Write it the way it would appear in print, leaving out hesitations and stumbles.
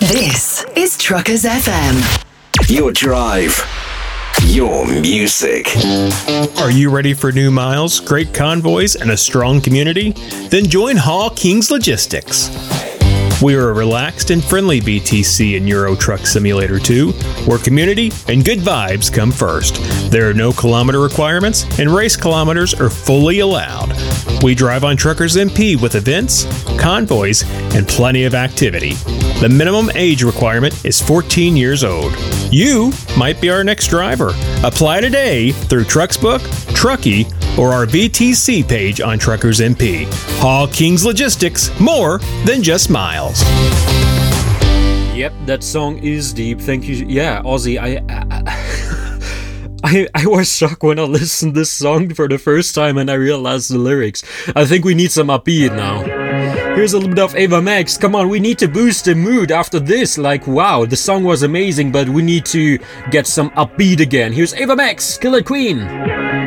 This is Truckers FM. Your drive. Your music. Are you ready for new miles, great convoys, and a strong community? Then join Haul Kings Logistics. We are a relaxed and friendly BTC and Euro Truck Simulator 2, where community and good vibes come first. There are no kilometer requirements, and race kilometers are fully allowed. We drive on Truckers MP with events, convoys, and plenty of activity. The minimum age requirement is 14 years old. You might be our next driver. Apply today through Trucksbook, Truckee, or our VTC page on Truckers MP. Haul Kings Logistics, more than just miles. Yep, that song is deep. Thank you. Yeah, Ozzy, I was shocked when I listened to this song for the first time and I realized the lyrics. I think we need some upbeat now. Here's a little bit of Ava Max. Come on, we need to boost the mood after this. Like, wow, the song was amazing, but we need to get some upbeat again. Here's Ava Max, Killer Queen.